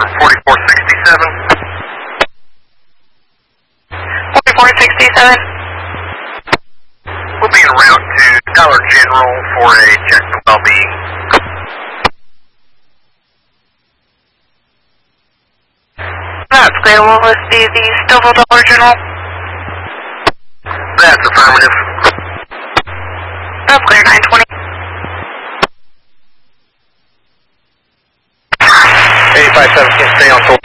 from 4467. 4467. We'll be en route to Dollar General for a check for well-being. That's clear. Will this be the Stouffville Dollar General? That's affirmative. That's clear, 920. 8517, stay on hold.